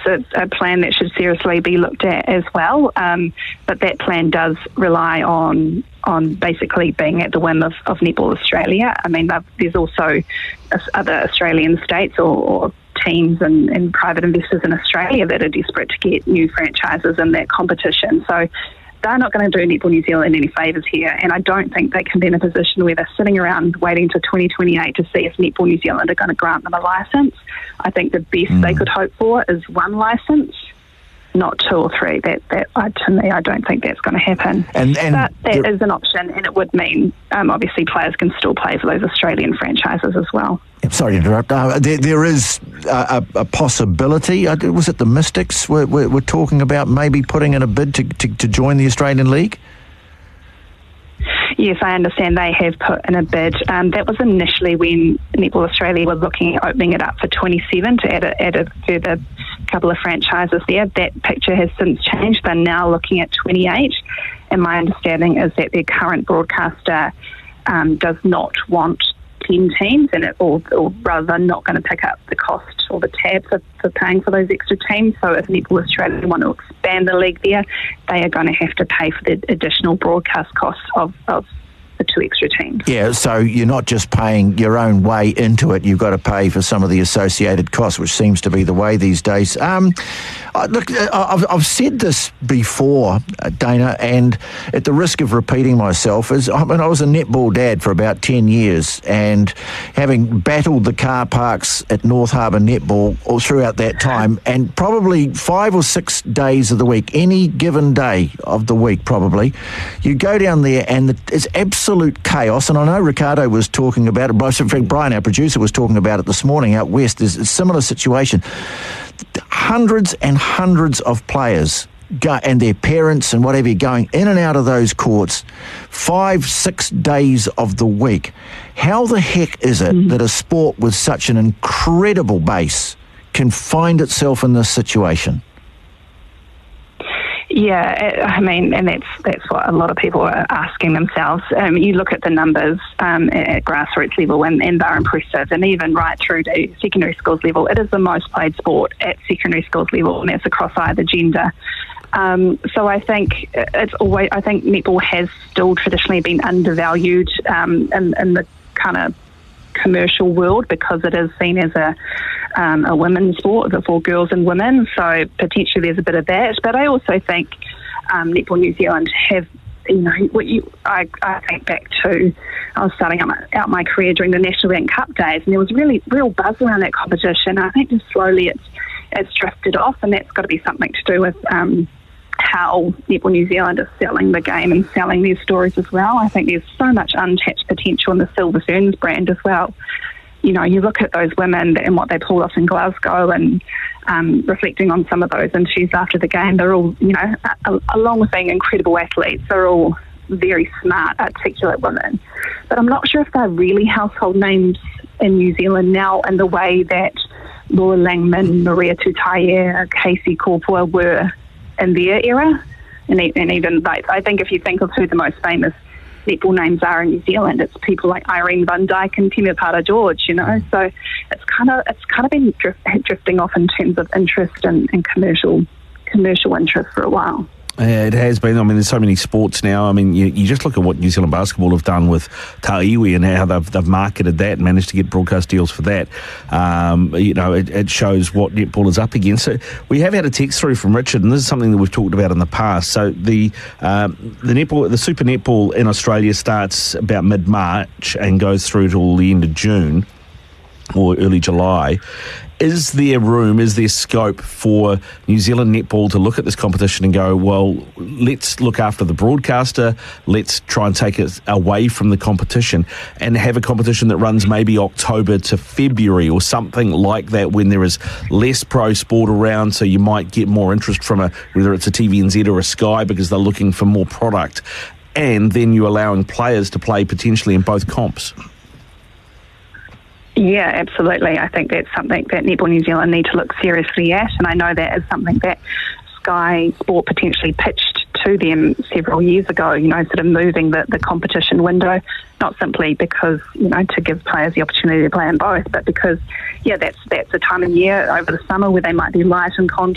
a plan that should seriously be looked at as well. But that plan does rely on basically being at the whim of Netball Australia. I mean, there's also other Australian states or teams and private investors in Australia that are desperate to get new franchises in that competition. So they're not going to do Netball New Zealand any favours here, and I don't think they can be in a position where they're sitting around waiting till 2028 to see if Netball New Zealand are going to grant them a licence. I think the best they could hope for is one licence, not two or three. To me, I don't think that's going to happen. But that is an option, and it would mean obviously players can still play for those Australian franchises as well. I'm sorry to interrupt. There is a possibility. Was it the Mystics were talking about maybe putting in a bid to join the Australian League? Yes, I understand they have put in a bid. That was initially when Netball Australia was looking at opening it up for 27 to add a further couple of franchises there. That picture has since changed. They're now looking at 28, and my understanding is that their current broadcaster does not want 10 teams, or rather they're not going to pick up the cost or the tab for paying for those extra teams. So if Netball Australia want to expand the league there, they are going to have to pay for the additional broadcast costs of the two extra teams. Yeah, so you're not just paying your own way into it, you've got to pay for some of the associated costs, which seems to be the way these days. Look, I've said this before, Dana, and at the risk of repeating myself, I was a netball dad for about 10 years, and having battled the car parks at North Harbour Netball all throughout that time, and probably 5 or 6 days of the week, any given day of the week probably, you go down there and it's absolute chaos. And I know Ricardo was talking about it, in fact Brian, our producer, was talking about it this morning out west. There's a similar situation. Hundreds and hundreds of players and their parents and whatever going in and out of those courts 5-6 days of the week. How the heck is it that a sport with such an incredible base can find itself in this situation? Yeah, I mean, and that's what a lot of people are asking themselves. You look at the numbers at grassroots level, and they're impressive, and even right through to secondary schools level. It is the most played sport at secondary schools level, and that's across either gender. So I think netball has still traditionally been undervalued in the kind of commercial world, because it is seen as a women's sport for girls and women. So potentially there's a bit of that. But I also think Netball New Zealand have, I think back to, I was starting out my career during the National Bank Cup days, and there was real buzz around that competition. I think just slowly it's drifted off, and that's got to be something to do with how Netball New Zealand is selling the game and selling their stories as well. I think there's so much untapped potential in the Silver Ferns brand as well. You look at those women and what they pulled off in Glasgow, and reflecting on some of those interviews after the game, they're all, along with being incredible athletes, they're all very smart, articulate women. But I'm not sure if they're really household names in New Zealand now in the way that Laura Langman, Maria Tutaia, Casey Corpora were in their era. And even, I think if you think of who the most famous netball names are in New Zealand, it's people like Irene Van Dyke and Tina Para-George, So it's kind of been drifting off in terms of interest and commercial interest for a while. Yeah, it has been. I mean, there's so many sports now. I mean, you just look at what New Zealand Basketball have done with Ta'iwi and how they've marketed that and managed to get broadcast deals for that. It shows what netball is up against. So we have had a text through from Richard, and this is something that we've talked about in the past. So the netball, the Super Netball in Australia starts about mid-March and goes through till the end of June or early July. Is there scope for New Zealand Netball to look at this competition and go, well, let's look after the broadcaster, let's try and take it away from the competition and have a competition that runs maybe October to February or something like that, when there is less pro sport around, so you might get more interest from whether it's a TVNZ or a Sky, because they're looking for more product, and then you're allowing players to play potentially in both comps? Yeah, absolutely. I think that's something that Netball New Zealand need to look seriously at, and I know that is something that Sky Sport potentially pitched to them several years ago, sort of moving the competition window, not simply because, to give players the opportunity to play in both, but because, that's a time of year over the summer where they might be light in content